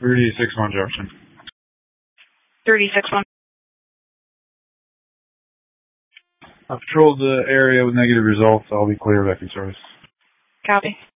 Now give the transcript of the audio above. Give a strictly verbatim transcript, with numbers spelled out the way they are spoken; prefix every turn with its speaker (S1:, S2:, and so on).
S1: thirty-six one Jefferson.
S2: thirty-six one.
S1: I patrolled the area with negative results. I'll be clear of active service.
S2: Copy.